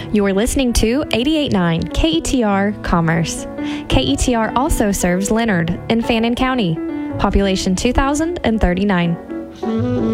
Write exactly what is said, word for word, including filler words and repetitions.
You're listening to eighty-eight point nine K E T R Commerce. K E T R also serves Leonard in Fannin County, population two thousand thirty-nine.